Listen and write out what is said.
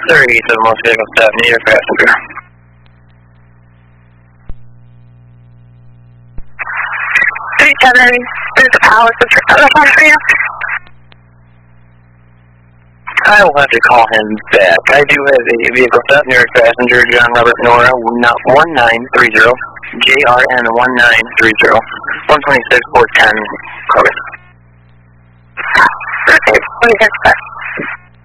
37 most vehicle stop, need a passenger. 37, there's a Palace for you. I will have to call him back. I do have a vehicle stop, nearest passenger, John Robert Nora, 1930, JRN 1930, 126, 410, Corvette. Okay, 26,